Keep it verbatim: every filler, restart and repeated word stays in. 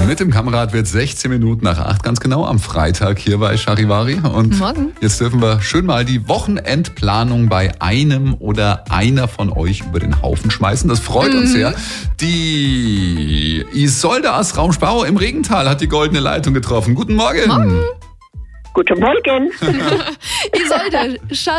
Mit dem Kamerad wird sechzehn Minuten nach acht, ganz genau, am Freitag hier bei Charivari. Und Morgen. Jetzt dürfen wir schön mal die Wochenendplanung bei einem oder einer von euch über den Haufen schmeißen. Das freut uns sehr. Die Isolde aus Raumspau im Regental hat die goldene Leitung getroffen. Guten Morgen. Morgen. Guten Morgen. Isolde,